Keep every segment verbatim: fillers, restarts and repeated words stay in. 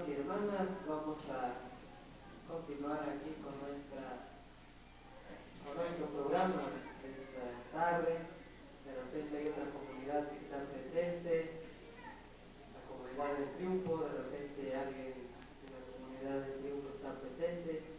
hermanos y hermanas, vamos a continuar aquí con, nuestra, con nuestro programa esta tarde. De repente hay otra comunidad que está presente, la comunidad del Triunfo, de repente alguien de la comunidad del Triunfo está presente.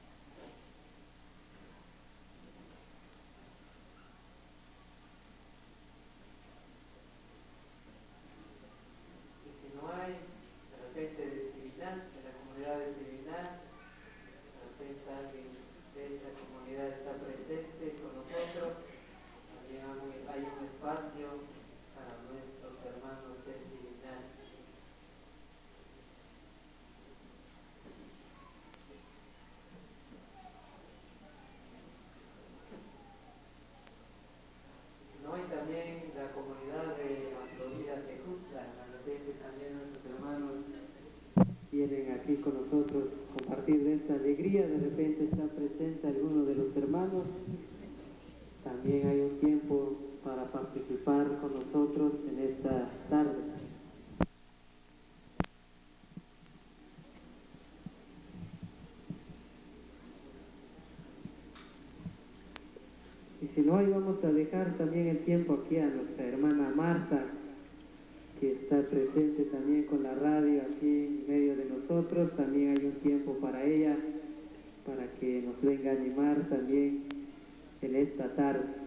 Y si no hay, de repente de Civinal, de la comunidad de Civinal, de repente alguien de esta comunidad está presente con nosotros. También hay un espacio para nuestros hermanos de Civinal. Y si no hay también la comunidad de la Florida Tejutla, de repente también nuestros hermanos vienen aquí con nosotros compartir de esta alegría. De repente está presente alguno de los hermanos. También hay un tiempo para participar con nosotros en esta tarde. Y si no, hoy vamos a dejar también el tiempo aquí a nuestra hermana Marta, que está presente también con la radio aquí en medio de nosotros. También hay un tiempo para ella, para que nos venga a animar también en esta tarde.